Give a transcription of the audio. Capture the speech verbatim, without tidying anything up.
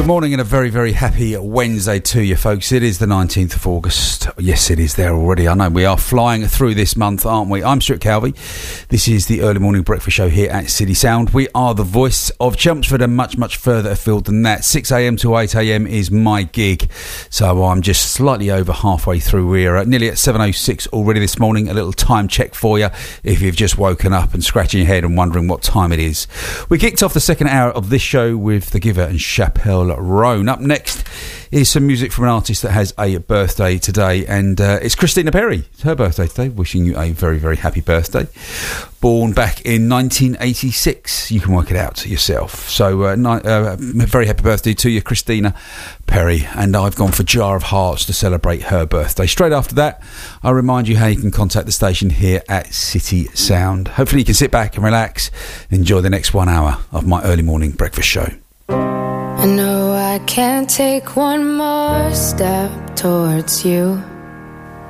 Good morning and a very, very happy Wednesday to you, folks. It is the nineteenth of August. Yes, it is there already. I know we are flying through this month, aren't we? I'm Stuart Calvey. This is the early morning breakfast show here at City Sound. We are the voice of Chelmsford and much, much further afield than that. six a.m. to eight a.m. is my gig. So I'm just slightly over halfway through. We're nearly at seven oh six already this morning. A little time check for you if you've just woken up and scratching your head and wondering what time it is. We kicked off the second hour of this show with The Giver and Chappelle Roan. Up next is some music from an artist that has a birthday today, and uh, it's Christina Perri. It's her birthday today. Wishing you a very, very happy birthday. Born back in nineteen eighty-six. You can work it out yourself. So uh, ni- uh, very happy birthday to you, Christina Perri. And I've gone for Jar of Hearts to celebrate her birthday. Straight after that, I'll remind you how you can contact the station here at City Sound. Hopefully you can sit back and relax, enjoy the next one hour of my early morning breakfast show. I know I can't take one more step towards you.